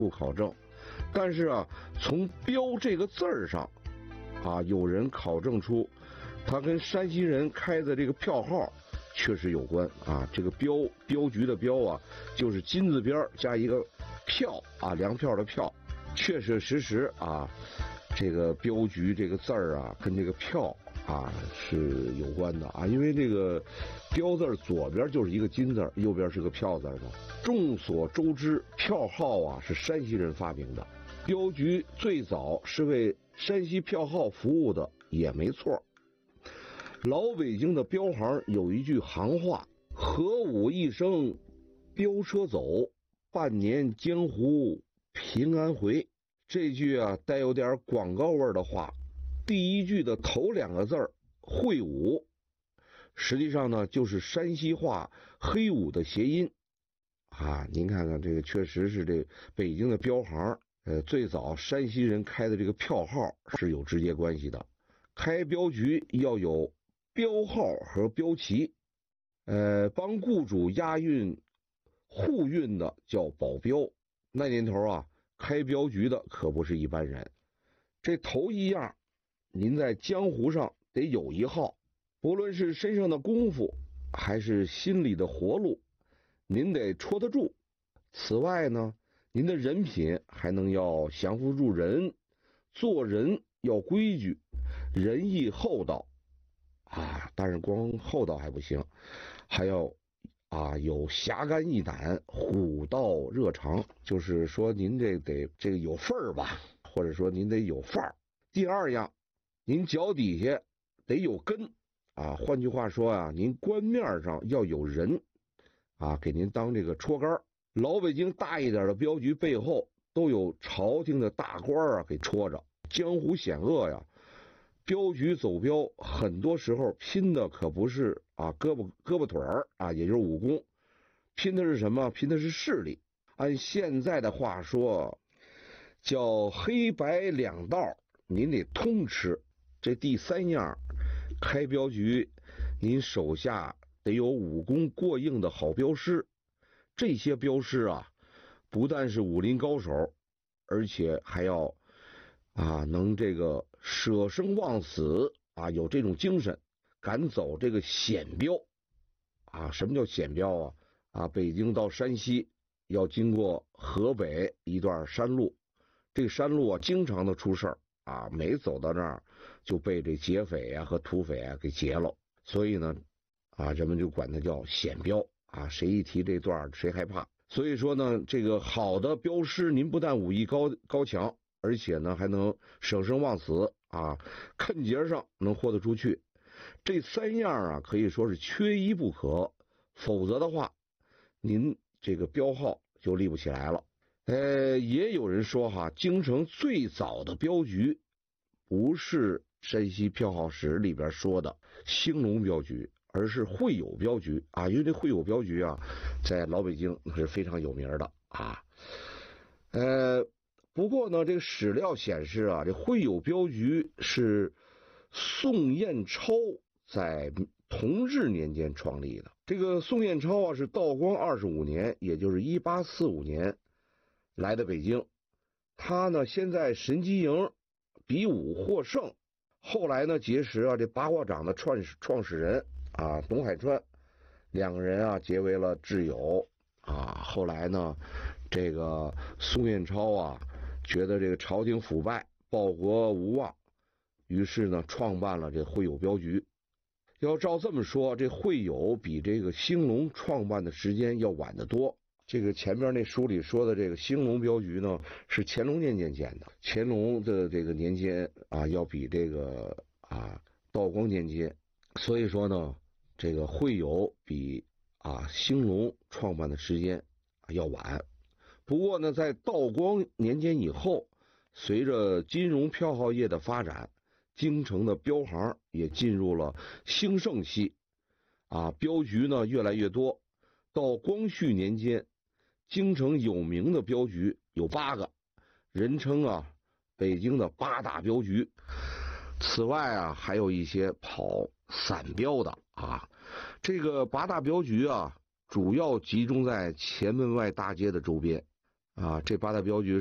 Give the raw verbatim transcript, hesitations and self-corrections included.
不考证。但是啊，从标这个字儿上，啊，有人考证出，它跟山西人开的这个票号确实有关啊。这个标镖局的标啊，就是金字边加一个票啊，粮票的票，确确实实啊，这个镖局这个字儿啊，跟这个票啊是有关的啊。因为这个镖字左边就是一个金字，右边是个票字嘛。众所周知，票号啊是山西人发明的。镖局最早是为山西票号服务的，也没错。老北京的镖行有一句行话：合武一生镖车走，半年江湖平安回。这句啊带有点广告味的话，第一句的头两个字儿会武，实际上呢就是山西话黑武的谐音啊。您看看这个，确实是这北京的镖行，呃，最早山西人开的这个票号是有直接关系的。开镖局要有标号和标旗，呃，帮雇主押运护运的叫保镖。那年头啊，开镖局的可不是一般人。这头一样，您在江湖上得有一号，不论是身上的功夫还是心里的活路，您得戳得住。此外呢，您的人品还能要降服住人，做人要规矩，仁义厚道啊。但是光厚道还不行，还要啊有侠肝义胆，虎道热肠，就是说您这得这个有份儿吧，或者说您得有范儿。第二样，您脚底下得有根啊，换句话说啊，您官面上要有人啊，给您当这个戳杆。老北京大一点的镖局背后都有朝廷的大官啊给戳着。江湖险恶呀，镖局走镖很多时候拼的可不是啊胳膊胳膊腿儿啊，也就是武功，拼的是什么？拼的是势力。按现在的话说，叫黑白两道，您得通吃。这第三样，开镖局，您手下得有武功过硬的好镖师。这些镖师啊，不但是武林高手，而且还要啊能这个舍生忘死啊，有这种精神，敢走这个险镖啊。什么叫险镖啊？啊，北京到山西要经过河北一段山路，这个山路啊经常的出事儿啊，每走到那儿就被这劫匪啊和土匪啊给劫了，所以呢啊人们就管它叫险镖啊。谁一提这段谁害怕。所以说呢，这个好的镖师，您不但武艺高高强，而且呢还能舍生忘死啊，坑节上能豁得出去。这三样啊可以说是缺一不可，否则的话您这个镖号就立不起来了。呃，也有人说哈，京城最早的镖局不是山西票号史里边说的兴隆镖局，而是会友镖局啊。因为这会友镖局啊，在老北京是非常有名的啊。呃，不过呢，这个史料显示啊，这会友镖局是宋彦超在同治年间创立的。这个宋彦超啊，是道光二十五年，也就是一八四五年来的北京。他呢，先在神机营比武获胜，后来呢结识啊这八卦掌的创始创始人啊董海川，两个人啊结为了挚友啊。后来呢，这个宋彦超啊觉得这个朝廷腐败，报国无望，于是呢创办了这会友镖局。要照这么说，这会友比这个兴隆创办的时间要晚得多。这个前面那书里说的这个兴隆镖局呢，是乾隆年间建的。乾隆的这个年间啊，要比这个啊道光年间，所以说呢，这个会友比啊兴隆创办的时间要晚。不过呢，在道光年间以后，随着金融票号业的发展，京城的镖行也进入了兴盛期啊，镖局呢越来越多。到光绪年间，京城有名的镖局有八个，人称啊北京的八大镖局。此外啊，还有一些跑散镖的啊。这个八大镖局啊，主要集中在前门外大街的周边。 啊，这八大镖局